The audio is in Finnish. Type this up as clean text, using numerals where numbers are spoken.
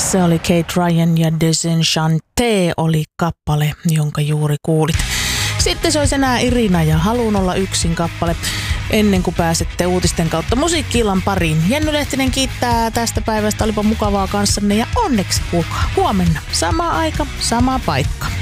Se oli Kate Ryan ja Desenchante oli kappale, jonka juuri kuulit. Sitten se olisi enää Irina ja Haluun olla yksin kappale ennen kuin pääsette uutisten kautta musiikki-illan pariin. Jenny Lehtinen kiittää tästä päivästä, olipa mukavaa kanssanne ja onneksi kuulkaa huomenna sama aika, sama paikka.